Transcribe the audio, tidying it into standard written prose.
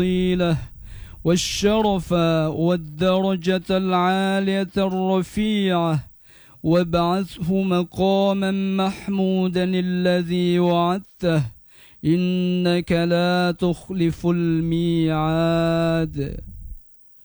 والفضيلة والشرف والدرجة العالية الرفيعة، وابعثه مقاما محمودا الذي وعدته، إنك لا تخلف الميعاد.